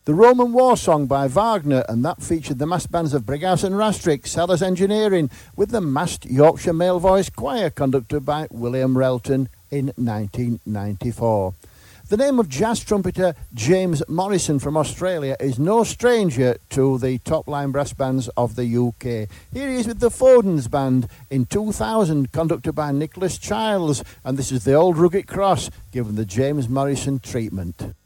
The Roman War Song by Wagner, and that featured the massed bands of Brighouse and Rastrick, Sellers Engineering, with the massed Yorkshire Male Voice Choir conducted by William Relton in 1994. The name of jazz trumpeter James Morrison from Australia is no stranger to the top-line brass bands of the UK. Here he is with the Fodens Band in 2000, conducted by Nicholas Childs, and this is the Old Rugged Cross, given the James Morrison treatment.